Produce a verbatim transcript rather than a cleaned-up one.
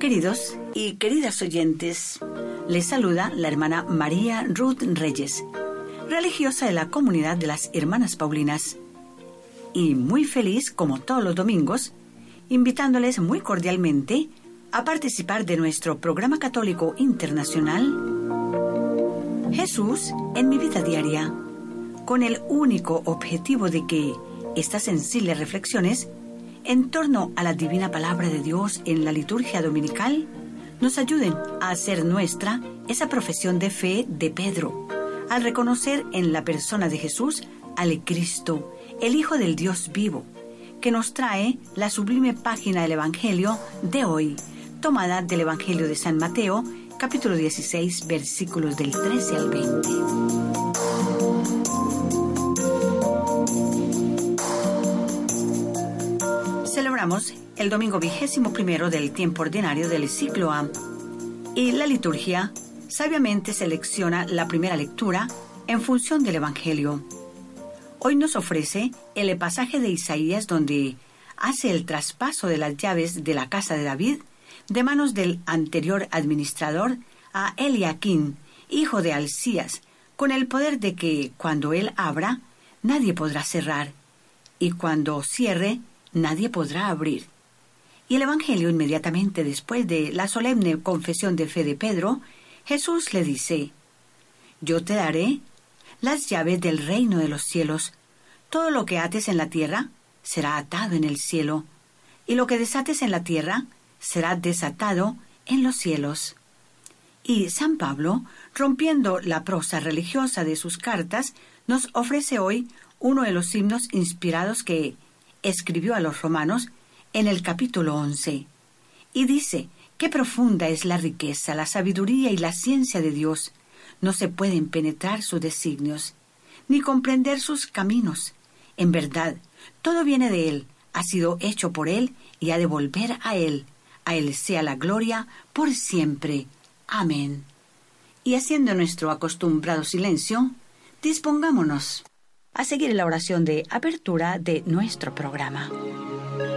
Queridos y queridas oyentes, les saluda la hermana María Ruth Reyes, religiosa de la comunidad de las Hermanas Paulinas, y muy feliz, como todos los domingos, invitándoles muy cordialmente a participar de nuestro programa católico internacional Jesús en mi vida diaria, con el único objetivo de que estas sensibles reflexiones en torno a la divina palabra de Dios en la liturgia dominical nos ayuden a hacer nuestra esa profesión de fe de Pedro, al reconocer en la persona de Jesús al Cristo, el Hijo del Dios vivo, que nos trae la sublime página del Evangelio de hoy, tomada del Evangelio de San Mateo, capítulo dieciséis, versículos del trece al veinte. Celebramos el domingo vigésimo primero del tiempo ordinario del ciclo A, y la liturgia sabiamente selecciona la primera lectura en función del Evangelio. Hoy nos ofrece el pasaje de Isaías donde hace el traspaso de las llaves de la casa de David de manos del anterior administrador a Eliaquín, hijo de Hilcías, con el poder de que cuando él abra, nadie podrá cerrar, y cuando cierre, nadie podrá abrir. Y el Evangelio, inmediatamente después de la solemne confesión de fe de Pedro, Jesús le dice: «Yo te daré las llaves del reino de los cielos. Todo lo que ates en la tierra será atado en el cielo, y lo que desates en la tierra será desatado en los cielos». Y San Pablo, rompiendo la prosa religiosa de sus cartas, nos ofrece hoy uno de los himnos inspirados que escribió a los romanos en el capítulo once. Y dice: «Qué profunda es la riqueza, la sabiduría y la ciencia de Dios. No se pueden penetrar sus designios, ni comprender sus caminos. En verdad, todo viene de Él, ha sido hecho por Él y ha de volver a Él. A Él sea la gloria por siempre. Amén». Y haciendo nuestro acostumbrado silencio, dispongámonos a seguir la oración de apertura de nuestro programa.